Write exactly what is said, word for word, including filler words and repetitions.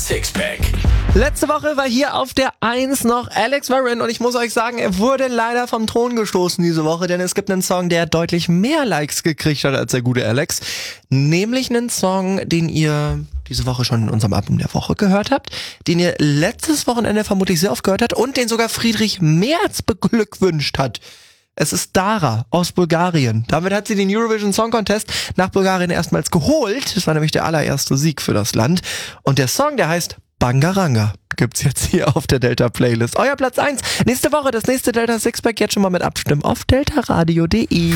Sixpack. Letzte Woche war hier auf der eins noch Alex Warren und ich muss euch sagen, er wurde leider vom Thron gestoßen diese Woche, denn es gibt einen Song, der deutlich mehr Likes gekriegt hat als der gute Alex. Nämlich einen Song, den ihr diese Woche schon in unserem Album der Woche gehört habt, den ihr letztes Wochenende vermutlich sehr oft gehört habt und den sogar Friedrich Merz beglückwünscht hat. Es ist Dara aus Bulgarien. Damit hat sie den Eurovision Song Contest nach Bulgarien erstmals geholt. Das war nämlich der allererste Sieg für das Land. Und der Song, der heißt Bangaranga, gibt's jetzt hier auf der Delta Playlist. Euer Platz eins. Nächste Woche das nächste Delta Sixpack, jetzt schon mal mit abstimmen auf delta radio punkt de.